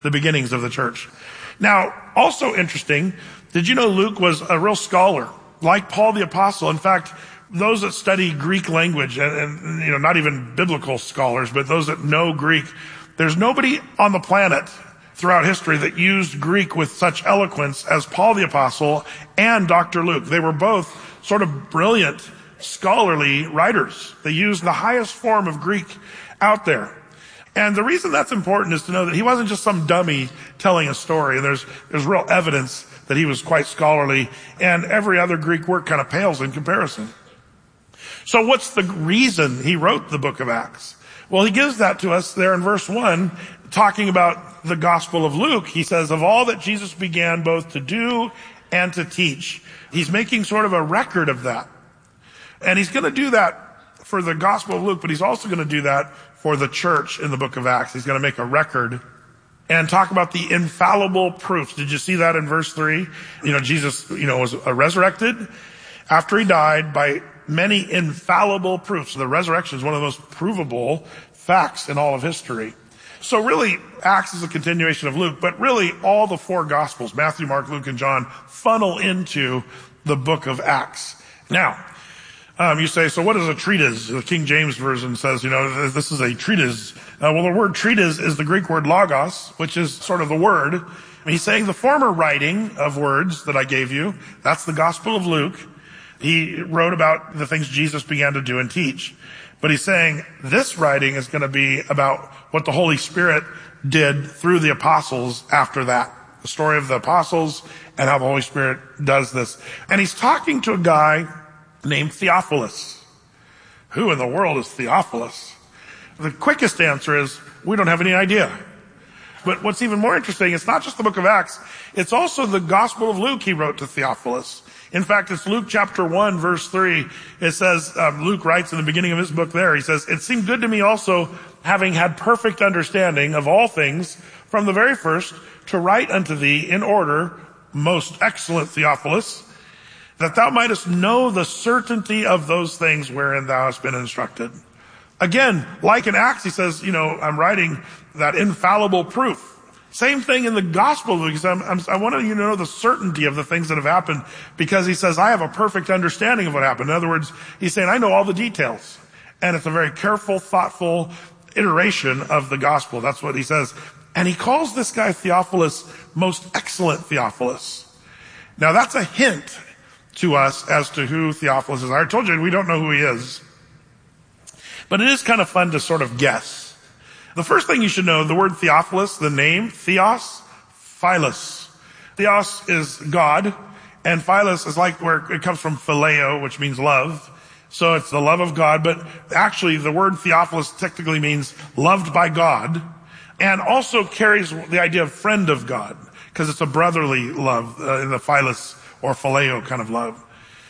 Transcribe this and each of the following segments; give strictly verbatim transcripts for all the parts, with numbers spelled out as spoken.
the beginnings of the church. Now, also interesting, did you know Luke was a real scholar, like Paul the Apostle? In fact, those that study Greek language, and, and you know, not even biblical scholars, but those that know Greek, there's nobody on the planet throughout history that used Greek with such eloquence as Paul the Apostle and Doctor Luke. They were both sort of brilliant, scholarly writers. They used the highest form of Greek out there. And the reason that's important is to know that he wasn't just some dummy telling a story. And there's, there's real evidence that he was quite scholarly, and every other Greek work kind of pales in comparison. So what's the reason he wrote the book of Acts? Well, he gives that to us there in verse one, talking about the Gospel of Luke. He says, of all that Jesus began both to do and to teach. He's making sort of a record of that. And he's going to do that for the Gospel of Luke, but he's also going to do that for the church in the book of Acts. He's going to make a record and talk about the infallible proofs. Did you see that in verse three? You know, Jesus, you know, was resurrected after he died by many infallible proofs. The resurrection is one of the most provable facts in all of history. So really, Acts is a continuation of Luke, but really all the four Gospels, Matthew, Mark, Luke, and John, funnel into the book of Acts. Now, um, you say, so what is a treatise? The King James Version says, you know, this is a treatise. Uh, well, the word treatise is the Greek word logos, which is sort of the word. And he's saying the former writing of words that I gave you, that's the Gospel of Luke. He wrote about the things Jesus began to do and teach. But he's saying this writing is going to be about what the Holy Spirit did through the apostles after that. The story of the apostles and how the Holy Spirit does this. And he's talking to a guy named Theophilus. Who in the world is Theophilus? The quickest answer is we don't have any idea. But what's even more interesting, it's not just the book of Acts, it's also the Gospel of Luke he wrote to Theophilus. In fact, it's Luke chapter one, verse three. It says, um, Luke writes in the beginning of his book there, he says, it seemed good to me also, having had perfect understanding of all things from the very first, to write unto thee in order, most excellent Theophilus, that thou mightest know the certainty of those things wherein thou hast been instructed. Again, like in Acts, he says, you know, I'm writing that infallible proof. Same thing in the Gospel, because I'm, I'm, I want you to know the certainty of the things that have happened, because he says, I have a perfect understanding of what happened. In other words, he's saying, I know all the details. And it's a very careful, thoughtful iteration of the Gospel. That's what he says. And he calls this guy Theophilus, most excellent Theophilus. Now that's a hint to us as to who Theophilus is. I told you we don't know who he is. But it is kind of fun to sort of guess. The first thing you should know, the word Theophilus, the name, Theos, Philos. Theos is God, and Philos is like where it comes from phileo, which means love. So it's the love of God, but actually the word Theophilus technically means loved by God, and also carries the idea of friend of God, because it's a brotherly love uh, in the Philos or phileo kind of love.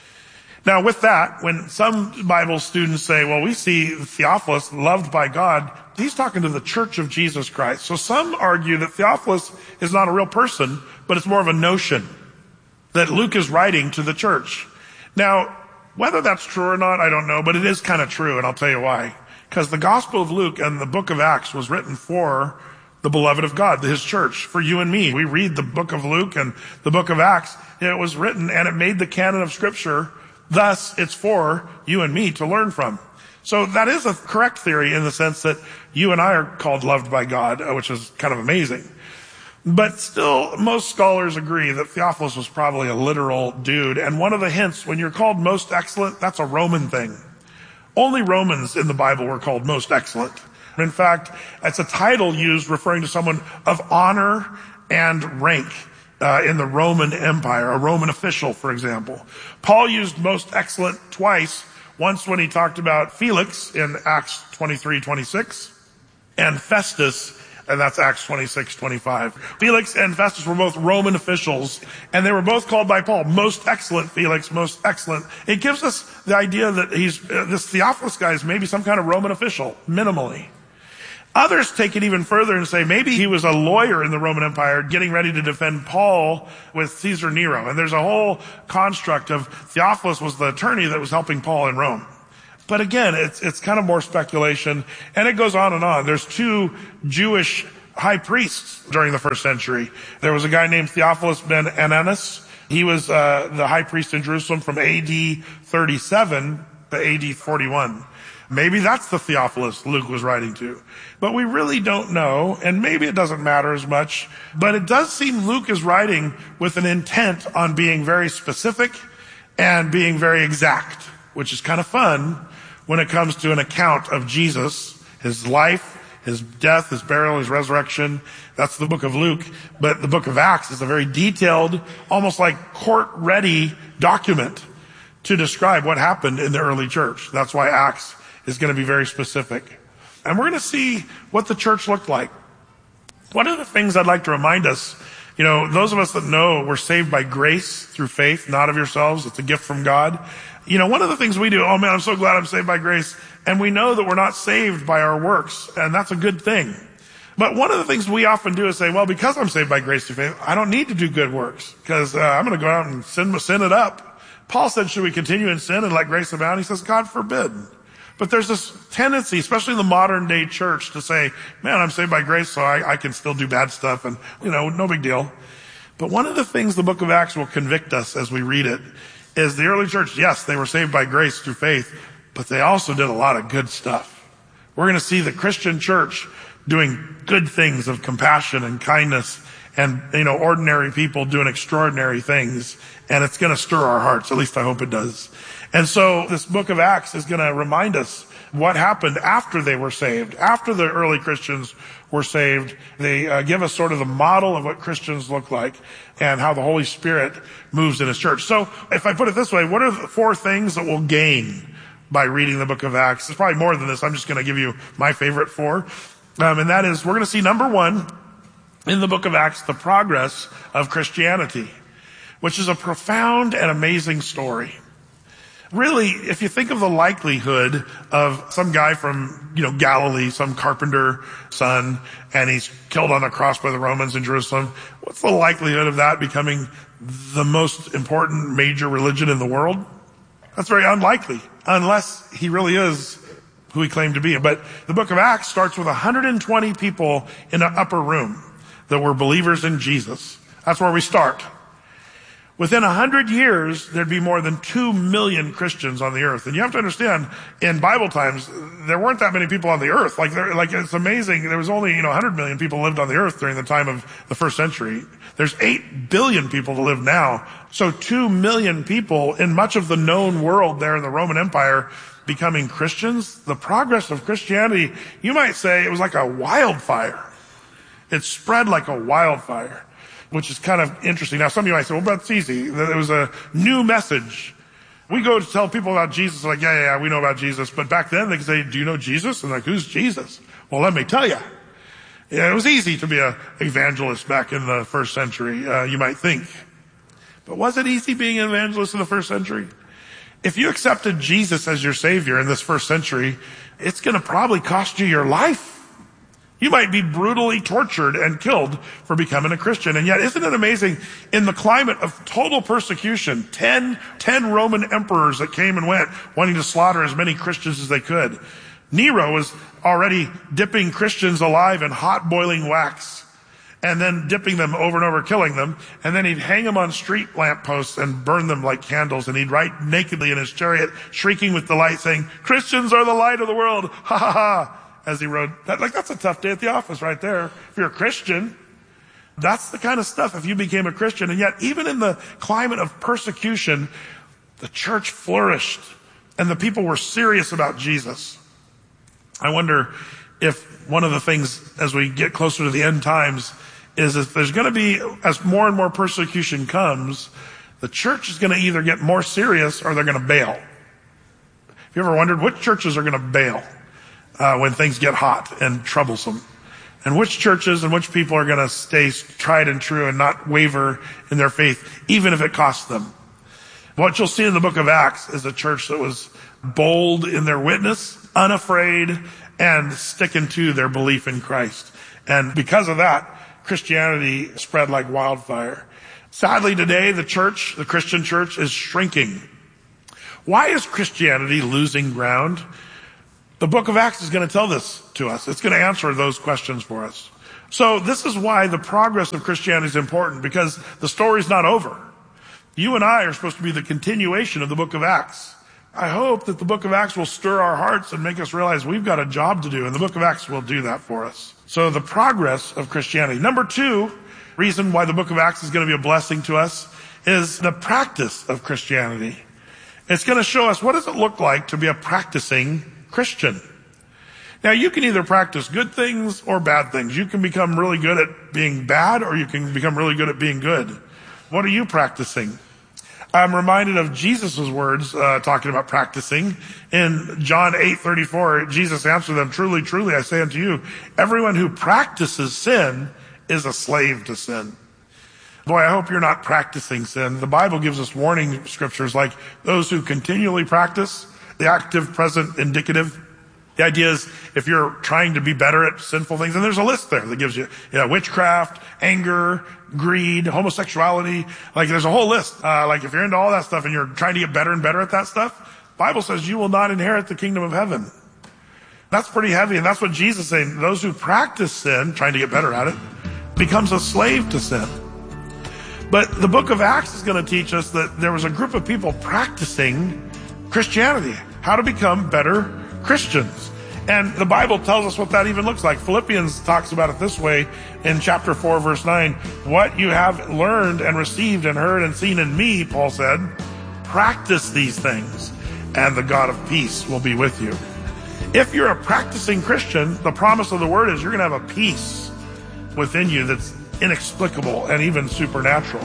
Now with that, when some Bible students say, well, we see Theophilus loved by God, he's talking to the Church of Jesus Christ. So some argue that Theophilus is not a real person, but it's more of a notion that Luke is writing to the church. Now, whether that's true or not, I don't know, but it is kind of true, and I'll tell you why. Because the Gospel of Luke and the book of Acts was written for the beloved of God, his church, for you and me. We read the book of Luke and the book of Acts. It was written, and it made the canon of Scripture. Thus, it's for you and me to learn from. So that is a correct theory in the sense that you and I are called loved by God, which is kind of amazing. But still, most scholars agree that Theophilus was probably a literal dude. And one of the hints, when you're called most excellent, that's a Roman thing. Only Romans in the Bible were called most excellent. In fact, it's a title used referring to someone of honor and rank. Uh, in the Roman Empire, a Roman official, for example. Paul used most excellent twice, once when he talked about Felix in Acts twenty-three twenty-six, and Festus, and that's Acts twenty-six twenty-five. Felix and Festus were both Roman officials, and they were both called by Paul, most excellent Felix, most excellent. It gives us the idea that he's, uh, this Theophilus guy is maybe some kind of Roman official, minimally. Others take it even further and say maybe he was a lawyer in the Roman Empire getting ready to defend Paul with Caesar Nero. And there's a whole construct of Theophilus was the attorney that was helping Paul in Rome. But again, it's, it's kind of more speculation, and it goes on and on. There's two Jewish high priests during the first century. There was a guy named Theophilus ben Ananus. He was uh, the high priest in Jerusalem from A D thirty-seven to A D forty-one. Maybe that's the Theophilus Luke was writing to. But we really don't know, and maybe it doesn't matter as much. But it does seem Luke is writing with an intent on being very specific and being very exact, which is kind of fun when it comes to an account of Jesus, his life, his death, his burial, his resurrection. That's the book of Luke. But the book of Acts is a very detailed, almost like court-ready document to describe what happened in the early church. That's why Acts is going to be very specific. And we're going to see what the church looked like. One of the things I'd like to remind us, you know, those of us that know we're saved by grace through faith, not of yourselves. It's a gift from God. You know, one of the things we do, oh man, I'm so glad I'm saved by grace. And we know that we're not saved by our works. And that's a good thing. But one of the things we often do is say, well, because I'm saved by grace through faith, I don't need to do good works because uh, I'm going to go out and sin, sin it up. Paul said, should we continue in sin and let grace abound? He says, God forbid. But there's this tendency, especially in the modern day church, to say, man, I'm saved by grace, so I, I can still do bad stuff and, you know, no big deal. But one of the things the book of Acts will convict us as we read it is the early church, yes, they were saved by grace through faith, but they also did a lot of good stuff. We're going to see the Christian church doing good things of compassion and kindness and, you know, ordinary people doing extraordinary things. And it's going to stir our hearts. At least I hope it does. And so this book of Acts is going to remind us what happened after they were saved. After the early Christians were saved, they uh, give us sort of the model of what Christians look like and how the Holy Spirit moves in his church. So if I put it this way, what are the four things that we'll gain by reading the book of Acts? It's probably more than this. I'm just going to give you my favorite four. Um, and that is, we're going to see, number one, in the book of Acts, the progress of Christianity, which is a profound and amazing story. Really, if you think of the likelihood of some guy from, you know, Galilee, some carpenter son, and he's killed on a cross by the Romans in Jerusalem, what's the likelihood of that becoming the most important major religion in the world? That's very unlikely, unless he really is who he claimed to be. But the book of Acts starts with one hundred twenty people in an upper room that were believers in Jesus. That's where we start. Within a hundred years, there'd be more than two million Christians on the earth. And you have to understand, in Bible times, there weren't that many people on the earth. Like, like it's amazing. There was only, you know, one hundred million people lived on the earth during the time of the first century. There's eight billion people to live now. So two million people in much of the known world there in the Roman Empire becoming Christians. The progress of Christianity, you might say it was like a wildfire. It spread like a wildfire, which is kind of interesting. Now, some of you might say, well, that's easy. It was a new message. We go to tell people about Jesus, like, yeah, yeah, yeah, we know about Jesus. But back then, they could say, do you know Jesus? And like, who's Jesus? Well, let me tell you. Yeah, it was easy to be an evangelist back in the first century, uh, you might think. But was it easy being an evangelist in the first century? If you accepted Jesus as your Savior in this first century, it's going to probably cost you your life. You might be brutally tortured and killed for becoming a Christian. And yet, isn't it amazing, in the climate of total persecution, ten, ten Roman emperors that came and went, wanting to slaughter as many Christians as they could. Nero was already dipping Christians alive in hot boiling wax, and then dipping them over and over, killing them. And then he'd hang them on street lampposts and burn them like candles. And he'd ride nakedly in his chariot, shrieking with delight, saying, Christians are the light of the world. Ha ha ha. As he rode, that, like, that's a tough day at the office right there. If you're a Christian, that's the kind of stuff if you became a Christian. And yet, even in the climate of persecution, the church flourished and the people were serious about Jesus. I wonder if one of the things as we get closer to the end times is if there's going to be, as more and more persecution comes, the church is going to either get more serious or they're going to bail. Have you ever wondered which churches are going to bail Uh, when things get hot and troublesome? And which churches and which people are going to stay tried and true and not waver in their faith, even if it costs them? What you'll see in the book of Acts is a church that was bold in their witness, unafraid, and sticking to their belief in Christ. And because of that, Christianity spread like wildfire. Sadly, today, the church, the Christian church, is shrinking. Why is Christianity losing ground? The book of Acts is going to tell this to us. It's going to answer those questions for us. So this is why the progress of Christianity is important, because the story's not over. You and I are supposed to be the continuation of the book of Acts. I hope that the book of Acts will stir our hearts and make us realize we've got a job to do, and the book of Acts will do that for us. So the progress of Christianity. Number two reason why the book of Acts is going to be a blessing to us is the practice of Christianity. It's going to show us what does it look like to be a practicing Christian. Now, you can either practice good things or bad things. You can become really good at being bad, or you can become really good at being good. What are you practicing? I'm reminded of Jesus' words uh, talking about practicing. In John eight thirty-four, Jesus answered them, "Truly, truly, I say unto you, everyone who practices sin is a slave to sin." Boy, I hope you're not practicing sin. The Bible gives us warning scriptures like those who continually practice, the active, present, indicative. The idea is if you're trying to be better at sinful things, and there's a list there that gives you, you know, witchcraft, anger, greed, homosexuality. Like there's a whole list. Uh, like if you're into all that stuff and you're trying to get better and better at that stuff, the Bible says you will not inherit the kingdom of heaven. That's pretty heavy, and that's what Jesus is saying. Those who practice sin, trying to get better at it, becomes a slave to sin. But the book of Acts is going to teach us that there was a group of people practicing Christianity, how to become better Christians. And the Bible tells us what that even looks like. Philippians talks about it this way in chapter four, verse nine. What you have learned and received and heard and seen in me, Paul said, practice these things, and the God of peace will be with you. If you're a practicing Christian, the promise of the word is you're going to have a peace within you that's inexplicable and even supernatural.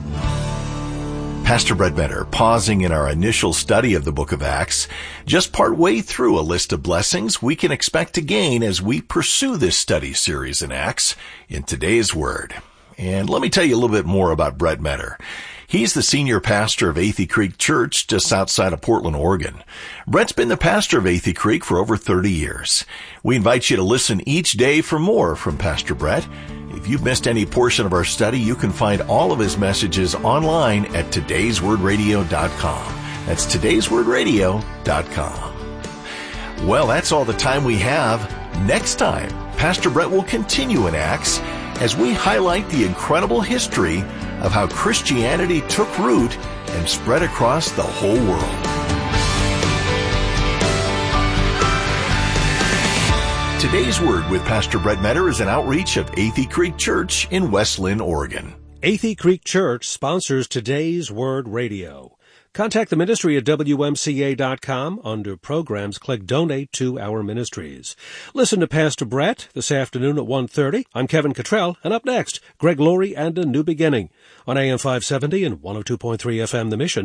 Pastor Brett Benner pausing in our initial study of the book of Acts, just part way through a list of blessings we can expect to gain as we pursue this study series in Acts in today's Word. And let me tell you a little bit more about Brett Benner. He's the senior pastor of Athey Creek Church just outside of Portland, Oregon. Brett's been the pastor of Athey Creek for over thirty years. We invite you to listen each day for more from Pastor Brett. If you've missed any portion of our study, you can find all of his messages online at todays word radio dot com. That's todays word radio dot com. Well, that's all the time we have. Next time, Pastor Brett will continue in Acts as we highlight the incredible history of how Christianity took root and spread across the whole world. Today's Word with Pastor Brett Benner is an outreach of Athey Creek Church in West Linn, Oregon. Athey Creek Church sponsors Today's Word Radio. Contact the ministry at W M C A dot com. Under Programs, click Donate to Our Ministries. Listen to Pastor Brett this afternoon at one thirty. I'm Kevin Cottrell, and up next, Greg Laurie and A New Beginning on A M five seventy and one oh two point three F M The Mission,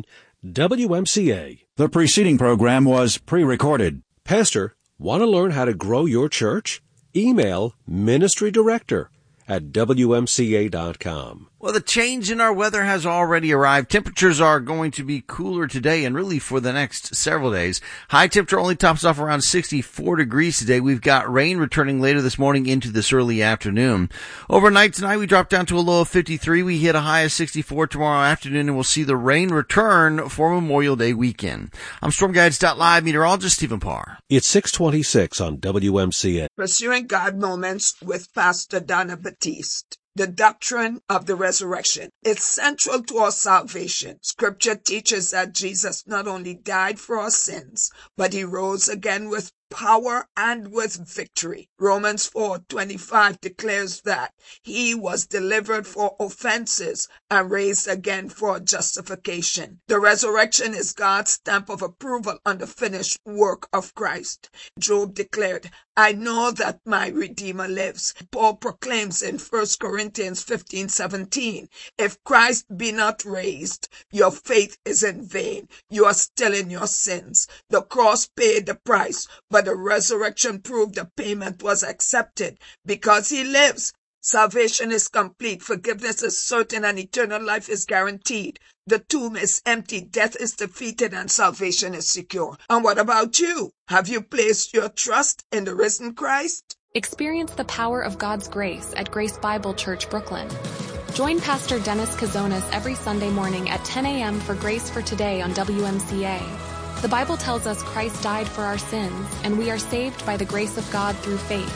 W M C A. The preceding program was pre-recorded. Pastor, want to learn how to grow your church? Email Ministry Director at W M C A dot com. Well, the change in our weather has already arrived. Temperatures are going to be cooler today and really for the next several days. High temperature only tops off around sixty-four degrees today. We've got rain returning later this morning into this early afternoon. Overnight tonight, we drop down to a low of fifty-three. We hit a high of sixty-four tomorrow afternoon, and we'll see the rain return for Memorial Day weekend. I'm Storm Guides dot live meteorologist Stephen Parr. It's six twenty-six on W M C A. Pursuing God Moments with Pastor Donna Batiste. The doctrine of the resurrection. It's central to our salvation. Scripture teaches that Jesus not only died for our sins, but he rose again with power and with victory. Romans four twenty-five declares that he was delivered for offenses and raised again for justification. The resurrection is God's stamp of approval on the finished work of Christ. Job declared, I know that my Redeemer lives. Paul proclaims in First Corinthians fifteen seventeen, if Christ be not raised, your faith is in vain. You are still in your sins. The cross paid the price, but the resurrection proved the payment was accepted. Because he lives, salvation is complete, forgiveness is certain, and eternal life is guaranteed. The tomb is empty, death is defeated, and salvation is secure. And what about you? Have you placed your trust in the risen Christ? Experience the power of God's grace at Grace Bible Church, Brooklyn. Join Pastor Dennis Kazonis every Sunday morning at ten a.m. for Grace for Today on W M C A. The Bible tells us Christ died for our sins, and we are saved by the grace of God through faith.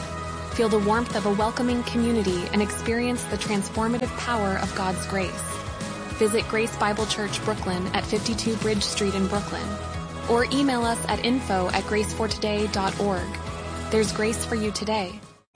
Feel the warmth of a welcoming community and experience the transformative power of God's grace. Visit Grace Bible Church Brooklyn at fifty-two Bridge Street in Brooklyn, or email us at info at grace for today dot org. There's grace for you today.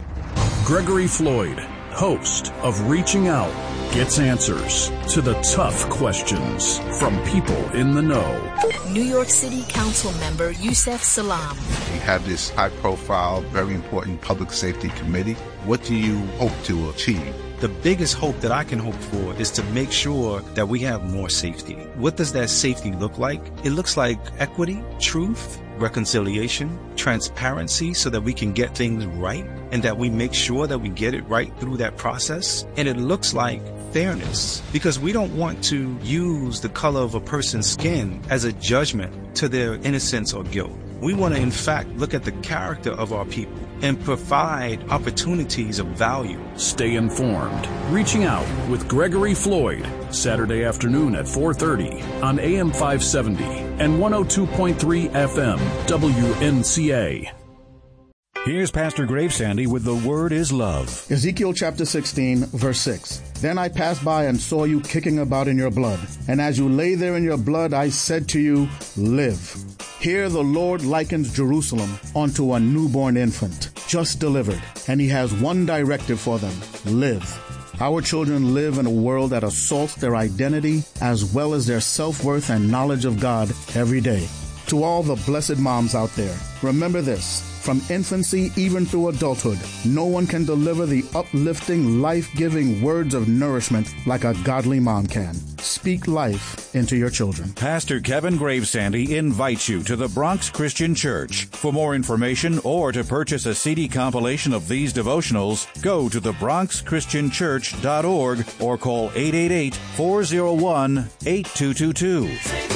Gregory Floyd, host of Reaching Out, gets answers to the tough questions from people in the know. New York City Council member Yusef Salaam. You have this high-profile, very important public safety committee. What do you hope to achieve? The biggest hope that I can hope for is to make sure that we have more safety. What does that safety look like? It looks like equity, truth, reconciliation, transparency, so that we can get things right and that we make sure that we get it right through that process. And it looks like fairness, because we don't want to use the color of a person's skin as a judgment to their innocence or guilt. We want to, in fact, look at the character of our people and provide opportunities of value. Stay informed. Reaching Out with Gregory Floyd, Saturday afternoon at four thirty on A M five seventy and one oh two point three F M W M C A. Here's Pastor Gravesandy with The Word is Love. Ezekiel chapter sixteen, verse six. Then I passed by and saw you kicking about in your blood. And as you lay there in your blood, I said to you, live. Here the Lord likens Jerusalem unto a newborn infant, just delivered. And he has one directive for them, live. Our children live in a world that assaults their identity as well as their self-worth and knowledge of God every day. To all the blessed moms out there, remember this. From infancy even through adulthood, no one can deliver the uplifting, life-giving words of nourishment like a godly mom can. Speak life into your children. Pastor Kevin Gravesandy invites you to the Bronx Christian Church. For more information or to purchase a C D compilation of these devotionals, go to the bronx christian church dot org or call eight eight eight, four oh one, eight two two two.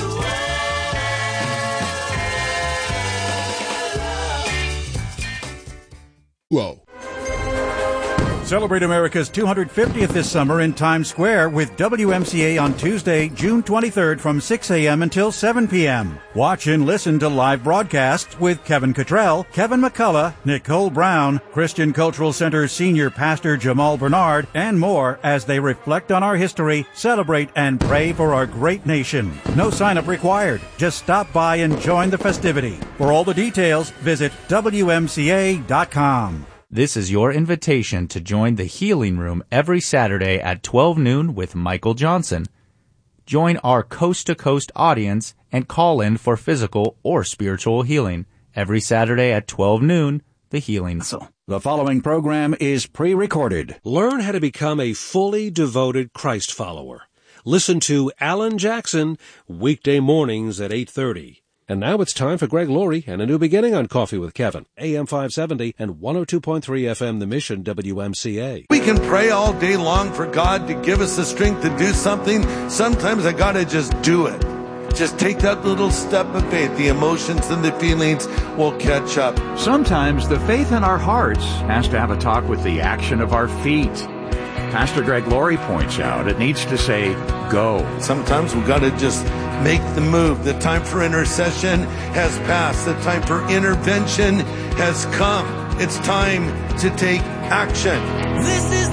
Whoa. Celebrate America's two hundred fiftieth this summer in Times Square with W M C A on Tuesday, June twenty-third from six a.m. until seven p.m. Watch and listen to live broadcasts with Kevin Cottrell, Kevin McCullough, Nicole Brown, Christian Cultural Center Senior Pastor Jamal Bernard, and more as they reflect on our history, celebrate, and pray for our great nation. No sign-up required. Just stop by and join the festivity. For all the details, visit W M C A dot com. This is your invitation to join the Healing Room every Saturday at twelve noon with Michael Johnson. Join our coast-to-coast audience and call in for physical or spiritual healing every Saturday at twelve noon, the Healing Room. The following program is pre-recorded. Learn how to become a fully devoted Christ follower. Listen to Alan Jackson weekday mornings at eight thirty. And now it's time for Greg Laurie and a new beginning on Coffee with Kevin, A M five seventy and one oh two point three F M, The Mission, W M C A. We can pray all day long for God to give us the strength to do something. Sometimes I gotta just do it. Just take that little step of faith. The emotions and the feelings will catch up. Sometimes the faith in our hearts has to have a talk with the action of our feet. Pastor Greg Laurie points out it needs to say, go. Sometimes we got to just make the move. The time for intercession has passed. The time for intervention has come. It's time to take action. This is